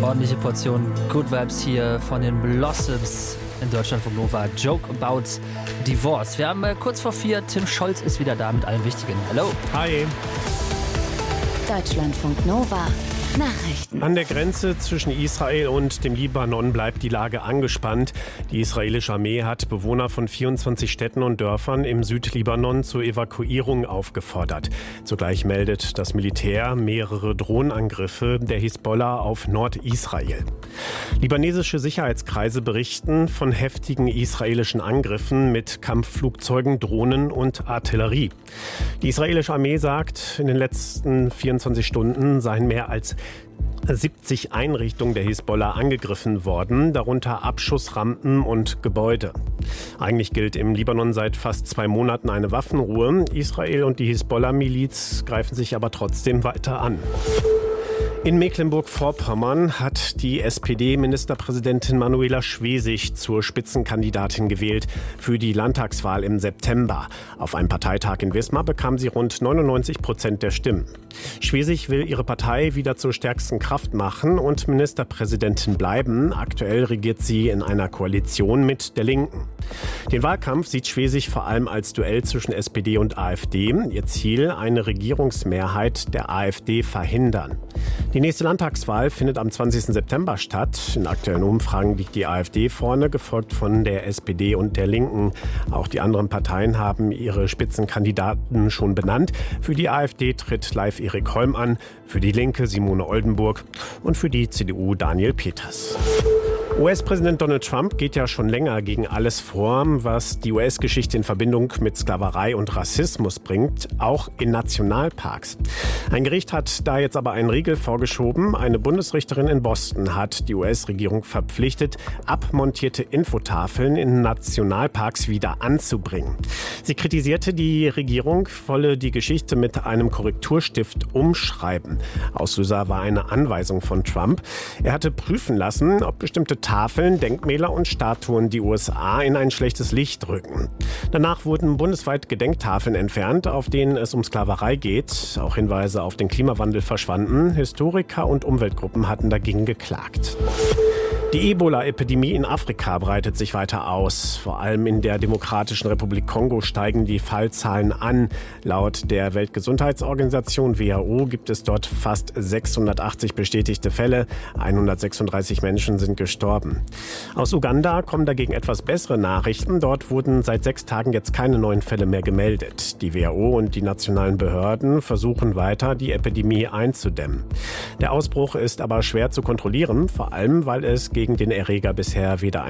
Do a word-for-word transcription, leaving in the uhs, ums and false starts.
ordentliche Portion Good Vibes hier von den Blossoms in Deutschlandfunk Nova. Joke about Divorce. Wir haben äh, kurz vor vier. Tim Scholz ist wieder da mit allem Wichtigen. Hallo. Hi. Deutschlandfunk Nova. Nachrichten. An der Grenze zwischen Israel und dem Libanon bleibt die Lage angespannt. Die israelische Armee hat Bewohner von vierundzwanzig Städten und Dörfern im Südlibanon zur Evakuierung aufgefordert. Zugleich meldet das Militär mehrere Drohnenangriffe der Hisbollah auf Nordisrael. Libanesische Sicherheitskreise berichten von heftigen israelischen Angriffen mit Kampfflugzeugen, Drohnen und Artillerie. Die israelische Armee sagt, in den letzten vierundzwanzig Stunden seien mehr als siebzig Einrichtungen der Hisbollah angegriffen worden, darunter Abschussrampen und Gebäude. Eigentlich gilt im Libanon seit fast zwei Monaten eine Waffenruhe. Israel und die Hisbollah-Miliz greifen sich aber trotzdem weiter an. In Mecklenburg-Vorpommern hat die S P D-Ministerpräsidentin Manuela Schwesig zur Spitzenkandidatin gewählt für die Landtagswahl im September. Auf einem Parteitag in Wismar bekam sie rund neunundneunzig Prozent der Stimmen. Schwesig will ihre Partei wieder zur stärksten Kraft machen und Ministerpräsidentin bleiben. Aktuell regiert sie in einer Koalition mit der Linken. Den Wahlkampf sieht Schwesig vor allem als Duell zwischen S P D und AfD. Ihr Ziel, eine Regierungsmehrheit der AfD verhindern. Die nächste Landtagswahl findet am zwanzigsten September statt. In aktuellen Umfragen liegt die AfD vorne, gefolgt von der S P D und der Linken. Auch die anderen Parteien haben ihre Spitzenkandidaten schon benannt. Für die AfD tritt live Erik Holm an, für die Linke Simone Oldenburg und für die C D U Daniel Peters. U S-Präsident Donald Trump geht ja schon länger gegen alles vor, was die U S-Geschichte in Verbindung mit Sklaverei und Rassismus bringt, auch in Nationalparks. Ein Gericht hat da jetzt aber einen Riegel vorgeschoben. Eine Bundesrichterin in Boston hat die U S-Regierung verpflichtet, abmontierte Infotafeln in Nationalparks wieder anzubringen. Sie kritisierte, die Regierung wolle die Geschichte mit einem Korrekturstift umschreiben. Auslöser war eine Anweisung von Trump. Er hatte prüfen lassen, ob bestimmte Tafeln, Denkmäler und Statuen die U S A in ein schlechtes Licht rücken. Danach wurden bundesweit Gedenktafeln entfernt, auf denen es um Sklaverei geht. Auch Hinweise auf den Klimawandel verschwanden. Historiker und Umweltgruppen hatten dagegen geklagt. Die Ebola-Epidemie in Afrika breitet sich weiter aus. Vor allem in der Demokratischen Republik Kongo steigen die Fallzahlen an. Laut der Weltgesundheitsorganisation W H O gibt es dort fast sechshundertachtzig bestätigte Fälle. hundertsechsunddreißig Menschen sind gestorben. Aus Uganda kommen dagegen etwas bessere Nachrichten. Dort wurden seit sechs Tagen jetzt keine neuen Fälle mehr gemeldet. Die W H O und die nationalen Behörden versuchen weiter, die Epidemie einzudämmen. Der Ausbruch ist aber schwer zu kontrollieren, vor allem weil es gegen den Erreger bisher weder